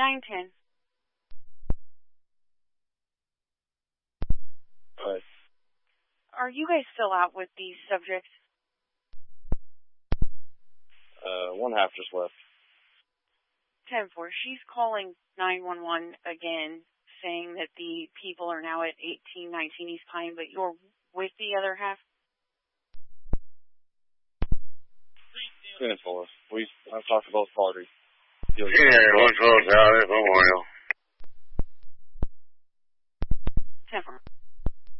910. What? Are you guys still out with these subjects? One half just left. 10-4. She's calling 911 again, saying that the people are now at 1819 East Pine, but you're with the other half? 10-4. I've talked to both parties. Yeah, what's going on? Memorial.